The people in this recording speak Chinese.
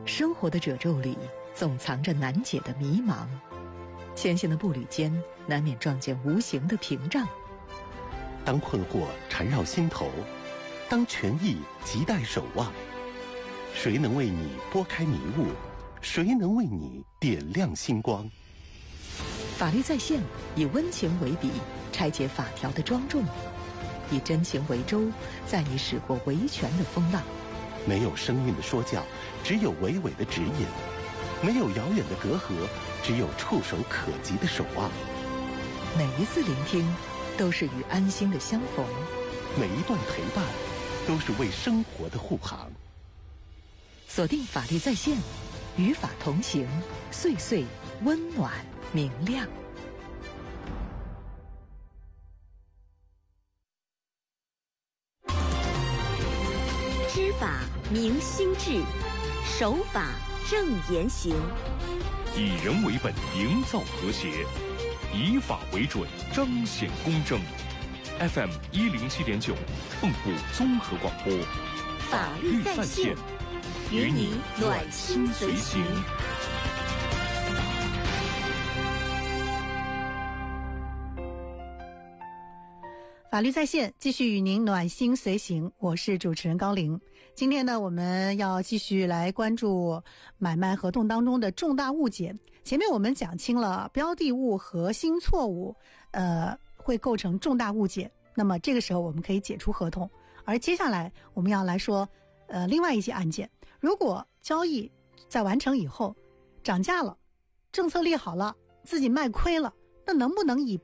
生活的褶皱里总藏着难解的迷茫，前行的步履间难免撞见无形的屏障。 当困惑缠绕心头，当权益亟待守望，谁能为你拨开迷雾？谁能为你点亮星光？ 法律在线，以温情为笔，拆解法条的庄重；以真情为舟，载你驶过维权的风浪。 没有生硬的说教，只有娓娓的指引；没有遥远的隔阂，只有触手可及的守望。 每一次聆听，都是与安心的相逢； 每一段陪伴，都是为生活的护航。 锁定法律在线，与法同行，岁岁温暖明亮。 知法明心智，守法正言行。 以人为本，营造和谐；以法为准，彰显公正。FM 107.9，蚌埠综合广播， 法律在线，与你暖心随行。 法律在线继续与您暖心随行，我是主持人高玲。今天呢，我们要继续来关注买卖合同当中的重大误解。前面我们讲清了标的物核心错误，会构成重大误解。那么这个时候我们可以解除合同，而接下来我们要来说，另外一些案件，如果交易在完成以后涨价了，政策立好了，自己卖亏了，那能不能以